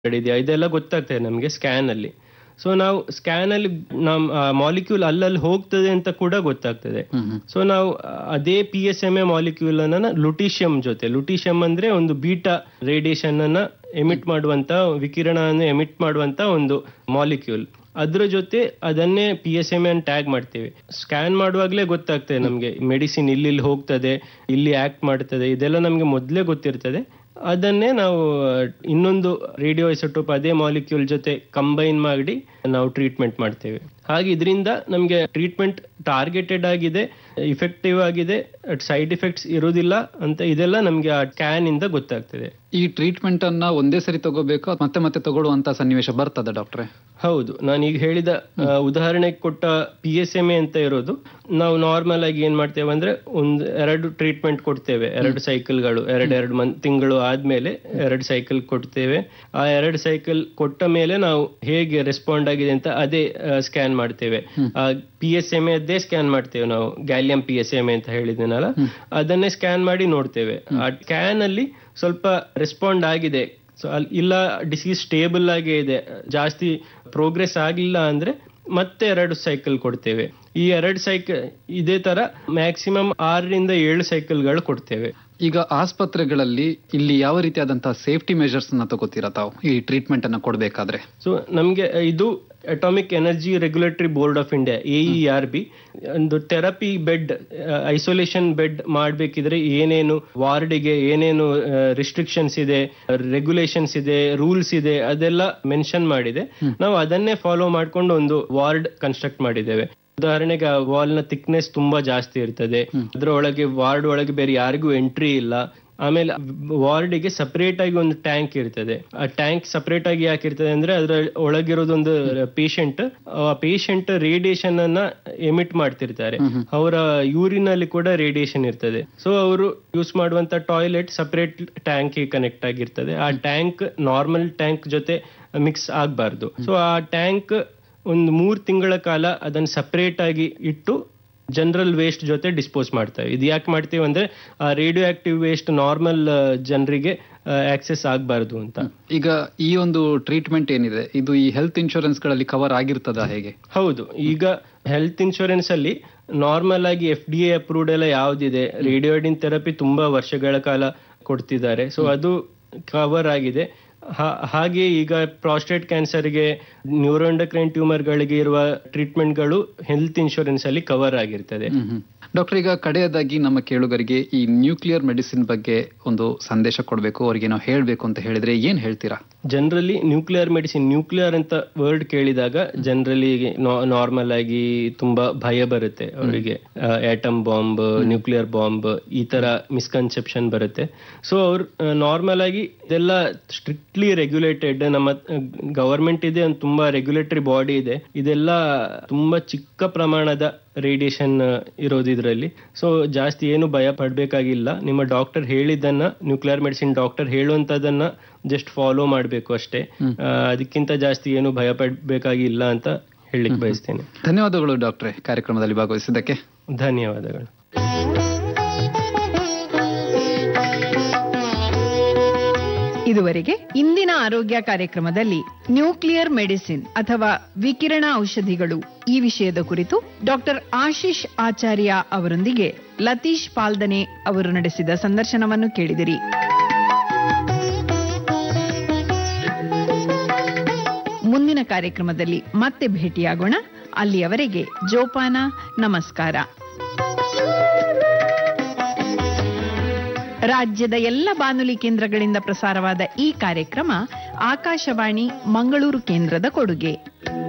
ಇದೆಯಾ ಇದೆಲ್ಲ ಗೊತ್ತಾಗ್ತದೆ ನಮಗೆ ಸ್ಕ್ಯಾನ್ ಅಲ್ಲಿ. ಸೊ ನಾವು ಸ್ಕ್ಯಾನ್ ಅಲ್ಲಿ ಮಾಲಿಕ್ಯೂಲ್ ಅಲ್ಲಲ್ಲಿ ಹೋಗ್ತದೆ ಅಂತ ಕೂಡ ಗೊತ್ತಾಗ್ತದೆ. ಸೊ ನಾವು ಅದೇ PSMA ಮಾಲಿಕ್ಯೂಲ್ ಅನ್ನ ಲುಟೀಷಿಯಂ ಅಂದ್ರೆ ಒಂದು ಬೀಟಾ ರೇಡಿಯೇಷನ್ ಅನ್ನ ಎಮಿಟ್ ಮಾಡುವಂತ ವಿಕಿರಣವನ್ನು ಎಮಿಟ್ ಮಾಡುವಂತ ಒಂದು ಮಾಲಿಕ್ಯೂಲ್, ಅದ್ರ ಜೊತೆ ಅದನ್ನೇ PSMA ಟ್ಯಾಗ್ ಮಾಡ್ತೇವೆ. ಸ್ಕ್ಯಾನ್ ಮಾಡುವಾಗ್ಲೇ ಗೊತ್ತಾಗ್ತದೆ ನಮ್ಗೆ ಮೆಡಿಸಿನ್ ಇಲ್ಲಿ ಹೋಗ್ತದೆ, ಇಲ್ಲಿ ಆಕ್ಟ್ ಮಾಡ್ತದೆ, ಇದೆಲ್ಲ ನಮ್ಗೆ ಮೊದ್ಲೇ ಗೊತ್ತಿರ್ತದೆ. ಅದನ್ನೇ ನಾವು ಇನ್ನೊಂದು ರೇಡಿಯೋ ಐಸೋಟೋಪ್ ಅದೇ ಮಾಲಿಕ್ಯೂಲ್ ಜೊತೆ ಕಂಬೈನ್ ಮಾಡಿ ನಾವು ಟ್ರೀಟ್ಮೆಂಟ್ ಮಾಡ್ತೇವೆ. ಹಾಗೆ ಇದರಿಂದ ನಮ್ಗೆ ಟ್ರೀಟ್ಮೆಂಟ್ ಟಾರ್ಗೆಟೆಡ್ ಆಗಿದೆ, ಇಫೆಕ್ಟಿವ್ ಆಗಿದೆ, ಸೈಡ್ ಎಫೆಕ್ಟ್ಸ್ ಇರುವುದಿಲ್ಲ ಅಂತ ಇದೆಲ್ಲ ನಮ್ಗೆ ಆ ಸ್ಕ್ಯಾನ್ ಇಂದ ಗೊತ್ತಾಗ್ತದೆ. ಈ ಟ್ರೀಟ್ಮೆಂಟ್ ಅನ್ನ ಒಂದೇ ಸರಿ ತಗೋಬೇಕು, ಮತ್ತೆ ಮತ್ತೆ ತಗೊಳ್ಳುವಂತ ಸನ್ನಿವೇಶ ಬರ್ತದೆ ಡಾಕ್ಟ್ರೆ? ಹೌದು, ನಾನು ಈಗ ಹೇಳಿದ ಉದಾಹರಣೆಗೆ ಕೊಟ್ಟ PSMA ಅಂತ ಇರೋದು, ನಾವು ನಾರ್ಮಲ್ ಆಗಿ ಏನ್ ಮಾಡ್ತೇವೆ ಅಂದ್ರೆ ಎರಡು ಟ್ರೀಟ್ಮೆಂಟ್ ಕೊಡ್ತೇವೆ, 2 ಸೈಕಲ್ಗಳು, 2 ತಿಂಗಳು ಆದ್ಮೇಲೆ 2 ಸೈಕಲ್ ಕೊಡ್ತೇವೆ. ಆ 2 ಸೈಕಲ್ ಕೊಟ್ಟ ಮೇಲೆ ನಾವು ಹೇಗೆ ರೆಸ್ಪಾಂಡ್ ಆಗಿದೆ ಅಂತ ಅದೇ ಸ್ಕ್ಯಾನ್ ಮಾಡ್ತೇವೆ. PSMA ಅದೇ ಸ್ಕ್ಯಾನ್ ಮಾಡ್ತೇವೆ ನಾವು, ಗ್ಯಾಲಿಯಂ PSMA ಅಂತ ಹೇಳಿದ್ನಲ್ಲ, ಅದನ್ನೇ ಸ್ಕ್ಯಾನ್ ಮಾಡಿ ನೋಡ್ತೇವೆ. ಆ ಸ್ಕ್ಯಾನ್ ಅಲ್ಲಿ ಸ್ವಲ್ಪ ರೆಸ್ಪಾಂಡ್ ಆಗಿದೆ, ಇಲ್ಲ ಡಿಸೀಸ್ ಸ್ಟೇಬಲ್ ಆಗೇ ಇದೆ, ಜಾಸ್ತಿ ಪ್ರೋಗ್ರೆಸ್ ಆಗಿಲ್ಲ ಅಂದ್ರೆ ಮತ್ತೆ 2 ಸೈಕಲ್ ಕೊಡ್ತೇವೆ. ಈ 2 ಸೈಕಲ್ ಇದೇ ತರ ಮ್ಯಾಕ್ಸಿಮಮ್ 6-7 ಸೈಕಲ್ಗಳು ಕೊಡ್ತೇವೆ. ಈಗ ಆಸ್ಪತ್ರೆಗಳಲ್ಲಿ ಇಲ್ಲಿ ಯಾವ ರೀತಿಯಾದಂತಹ ಸೇಫ್ಟಿ ಮೆಜರ್ಸ್ ಅನ್ನ ತಗೋತೀರಾ ತಾವು ಈ ಟ್ರೀಟ್ಮೆಂಟ್ ಅನ್ನ ಕೊಡ್ಬೇಕಾದ್ರೆ? ಸೊ ನಮ್ಗೆ ಇದು atomic energy regulatory board of India AERB ಒಂದು ಥೆರಪಿ ಬೆಡ್, ಐಸೋಲೇಷನ್ ಬೆಡ್ ಮಾಡ್ಬೇಕಿದ್ರೆ ಏನೇನು ವಾರ್ಡ್ಗೆ ಏನೇನು ರಿಸ್ಟ್ರಿಕ್ಷನ್ಸ್ ಇದೆ, ರೆಗ್ಯುಲೇಷನ್ಸ್ ಇದೆ, ರೂಲ್ಸ್ ಇದೆ, ಅದೆಲ್ಲ ಮೆನ್ಷನ್ ಮಾಡಿದೆ. ನಾವು ಅದನ್ನೇ ಫಾಲೋ ಮಾಡ್ಕೊಂಡು ಒಂದು ವಾರ್ಡ್ ಕನ್ಸ್ಟ್ರಕ್ಟ್ ಮಾಡಿದ್ದೇವೆ. ಉದಾಹರಣೆಗೆ ಆ ವಾಲ್ ನ ಥಿಕ್ನೆಸ್ ತುಂಬಾ ಜಾಸ್ತಿ ಇರ್ತದೆ, ಅದ್ರ ಒಳಗೆ ವಾರ್ಡ್ ಒಳಗೆ ಬೇರೆ ಯಾರಿಗೂ ಎಂಟ್ರಿ ಇಲ್ಲ. ಆಮೇಲೆ ವಾರ್ಡಿಗೆ ಸಪರೇಟ್ ಆಗಿ ಒಂದು ಟ್ಯಾಂಕ್ ಇರ್ತದೆ. ಆ ಟ್ಯಾಂಕ್ ಸಪರೇಟ್ ಆಗಿ ಯಾಕಿರ್ತದೆ ಅಂದ್ರೆ ಅದ್ರ ಒಳಗಿರೋದೊಂದು ಪೇಷಂಟ್ ರೇಡಿಯೇಷನ್ ಅನ್ನ ಎಮಿಟ್ ಮಾಡ್ತಿರ್ತಾರೆ, ಅವರ ಯೂರಿನ್ ಅಲ್ಲಿ ಕೂಡ ರೇಡಿಯೇಷನ್ ಇರ್ತದೆ. ಸೊ ಅವರು ಯೂಸ್ ಮಾಡುವಂತ ಟಾಯ್ಲೆಟ್ ಸಪರೇಟ್ ಟ್ಯಾಂಕ್ ಕನೆಕ್ಟ್ ಆಗಿರ್ತದೆ. ಆ ಟ್ಯಾಂಕ್ ನಾರ್ಮಲ್ ಟ್ಯಾಂಕ್ ಜೊತೆ ಮಿಕ್ಸ್ ಆಗ್ಬಾರ್ದು. ಸೊ ಆ ಟ್ಯಾಂಕ್ ಒಂದು 3 ತಿಂಗಳ ಕಾಲ ಅದನ್ನ ಸಪರೇಟ್ ಆಗಿ ಇಟ್ಟು ಜನರಲ್ ವೇಸ್ಟ್ ಜೊತೆ ಡಿಸ್ಪೋಸ್ ಮಾಡ್ತೇವೆ. ಇದು ಯಾಕೆ ಮಾಡ್ತೀವಿ ಅಂದ್ರೆ ಆ ರೇಡಿಯೋ ಆಕ್ಟಿವ್ ವೇಸ್ಟ್ ನಾರ್ಮಲ್ ಜನರಿಗೆ ಆಕ್ಸೆಸ್ ಆಗಬಾರ್ದು ಅಂತ. ಈಗ ಈ ಒಂದು ಟ್ರೀಟ್ಮೆಂಟ್ ಏನಿದೆ ಇದು ಈ ಹೆಲ್ತ್ ಇನ್ಶೂರೆನ್ಸ್ ಗಳಲ್ಲಿ ಕವರ್ ಆಗಿರ್ತದಾ ಹೇಗೆ? ಹೌದು, ಈಗ ಹೆಲ್ತ್ ಇನ್ಶೂರೆನ್ಸ್ ಅಲ್ಲಿ ನಾರ್ಮಲ್ ಆಗಿ FDA ಅಪ್ರೂವ್ಡ್ ಎಲ್ಲ ಯಾವ್ದಿದೆ, ರೇಡಿಯೋಡಿನ್ ಥೆರಪಿ ತುಂಬಾ ವರ್ಷಗಳ ಕಾಲ ಕೊಡ್ತಿದ್ದಾರೆ. ಸೊ ಅದು ಕವರ್ ಆಗಿದೆ. ಹಾಗೆ ಈಗ ಪ್ರಾಸ್ಟೇಟ್ ಕ್ಯಾನ್ಸರ್ಗೆ, ನ್ಯೂರೋಎಂಡೋಕ್ರೈನ್ ಟ್ಯೂಮರ್ಗಳಿಗೆ ಇರುವ ಟ್ರೀಟ್ಮೆಂಟ್ಗಳು ಹೆಲ್ತ್ ಇನ್ಶೂರೆನ್ಸ್ ಅಲ್ಲಿ ಕವರ್ ಆಗಿರ್ತದೆ. ಡಾಕ್ಟರ್, ಈಗ ಕಡೆಯದಾಗಿ ನಮ್ಮ ಕೇಳುಗರಿಗೆ ಈ ನ್ಯೂಕ್ಲಿಯರ್ ಮೆಡಿಸಿನ್ ಬಗ್ಗೆ ಒಂದು ಸಂದೇಶ ಕೊಡಬೇಕು, ಅವರಿಗೆ ನಾವು ಹೇಳಬೇಕು ಅಂತ ಹೇಳಿದ್ರೆ ಏನ್ ಹೇಳ್ತೀರಾ? ಜನರಲಿ ನ್ಯೂಕ್ಲಿಯರ್ ಮೆಡಿಸಿನ್, ನ್ಯೂಕ್ಲಿಯರ್ ಅಂತ ವರ್ಡ್ ಕೇಳಿದಾಗ ಜನರಲಿ ನಾರ್ಮಲ್ ಆಗಿ ತುಂಬಾ ಭಯ ಬರುತ್ತೆ ಅವರಿಗೆ. ಆಟಮ್ ಬಾಂಬ್, ನ್ಯೂಕ್ಲಿಯರ್ ಬಾಂಬ್, ಈ ತರ ಮಿಸ್ಕನ್ಸೆಪ್ಷನ್ ಬರುತ್ತೆ. ಸೊ ಅವ್ರು ನಾರ್ಮಲ್ ಆಗಿ ಇದೆಲ್ಲ ಸ್ಟ್ರಿಕ್ಟ್ಲಿ ರೆಗ್ಯುಲೇಟೆಡ್, ನಮ್ಮ ಗವರ್ಮೆಂಟ್ ಇದೆ, ಒಂದು ತುಂಬಾ ರೆಗ್ಯುಲೇಟರಿ ಬಾಡಿ ಇದೆ, ಇದೆಲ್ಲ ತುಂಬಾ ಚಿಕ್ಕ ಪ್ರಮಾಣದ ರೇಡಿಯೇಷನ್ ಇರೋದು ಇದರಲ್ಲಿ. ಸೊ ಜಾಸ್ತಿ ಏನು ಭಯ ಪಡ್ಬೇಕಾಗಿಲ್ಲ. ನಿಮ್ಮ ಡಾಕ್ಟರ್ ಹೇಳಿದ್ದನ್ನ, nuclear medicine doctor ಹೇಳುವಂತದನ್ನ just follow ಮಾಡಬೇಕು ಅಷ್ಟೇ. ಅದಕ್ಕಿಂತ ಜಾಸ್ತಿ ಏನು ಭಯ ಪಡ್ಬೇಕಾಗಿಲ್ಲ ಅಂತ ಹೇಳಲಿಕ್ಕೆ ಬಯಸ್ತೇನೆ. ಧನ್ಯವಾದಗಳು ಡಾಕ್ಟ್ರೆ, ಕಾರ್ಯಕ್ರಮದಲ್ಲಿ ಭಾಗವಹಿಸಿದ್ದಕ್ಕೆ. ಧನ್ಯವಾದಗಳು. ಇದುವರೆಗೆ ಇಂದಿನ ಆರೋಗ್ಯ ಕಾರ್ಯಕ್ರಮದಲ್ಲಿ ನ್ಯೂಕ್ಲಿಯರ್ ಮೆಡಿಸಿನ್ ಅಥವಾ ವಿಕಿರಣ ಔಷಧಿಗಳು ಈ ವಿಷಯದ ಕುರಿತು ಡಾಕ್ಟರ್ ಆಶೀಶ್ ಆಚಾರ್ಯ ಅವರೊಂದಿಗೆ ಲತೀಶ್ ಪಾಲ್ದನೆ ಅವರು ನಡೆಸಿದ ಸಂದರ್ಶನವನ್ನು ಕೇಳಿದಿರಿ. ಮುಂದಿನ ಕಾರ್ಯಕ್ರಮದಲ್ಲಿ ಮತ್ತೆ ಭೇಟಿಯಾಗೋಣ. ಅಲ್ಲಿಯವರೆಗೆ ಜೋಪಾನ, ನಮಸ್ಕಾರ. ರಾಜ್ಯದ ಎಲ್ಲ ಬಾನುಲಿ ಕೇಂದ್ರಗಳಿಂದ ಪ್ರಸಾರವಾದ ಈ ಕಾರ್ಯಕ್ರಮ ಆಕಾಶವಾಣಿ ಮಂಗಳೂರು ಕೇಂದ್ರದ ಕೊಡುಗೆ.